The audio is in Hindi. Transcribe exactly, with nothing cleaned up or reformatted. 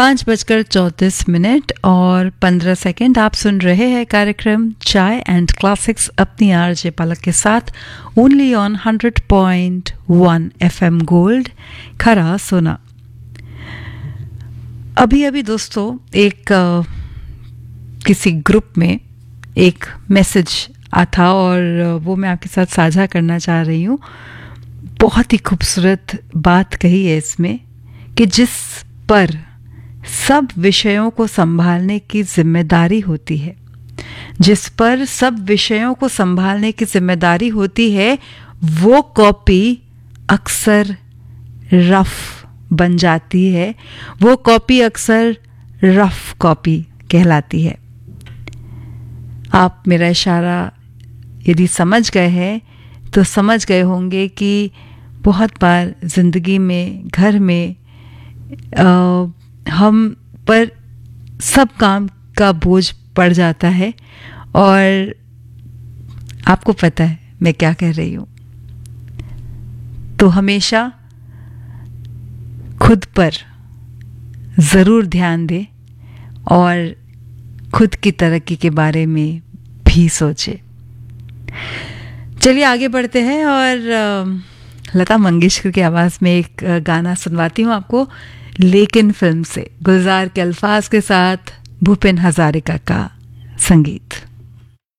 पाँच बजकर चौंतीस मिनट और पंद्रह सेकंड। आप सुन रहे हैं कार्यक्रम चाय एंड क्लासिक्स अपनी आरजे पलक के साथ only on hundred point one FM gold खरा सोना। अभी अभी दोस्तों एक आ, किसी ग्रुप में एक मैसेज आता और वो मैं आपके साथ साझा करना चाह रही हूँ। बहुत ही खूबसूरत बात कही है इसमें कि जिस पर सब विषयों को संभालने की जिम्मेदारी होती है, जिस पर सब विषयों को संभालने की जिम्मेदारी होती है, वो कॉपी अक्सर रफ बन जाती है, वो कॉपी अक्सर रफ कॉपी कहलाती है। आप मेरा इशारा यदि समझ गए हैं तो समझ गए होंगे कि बहुत बार ज़िंदगी में, घर में आ, हम पर सब काम का बोझ पड़ जाता है और आपको पता है मैं क्या कह रही हूँ। तो हमेशा खुद पर ज़रूर ध्यान दें और खुद की तरक्की के बारे में भी सोचें। चलिए आगे बढ़ते हैं और लता मंगेशकर की आवाज़ में एक गाना सुनवाती हूँ आपको, लेकिन फिल्म से, गुलजार के अल्फाज के साथ भूपेन हजारिका का संगीत।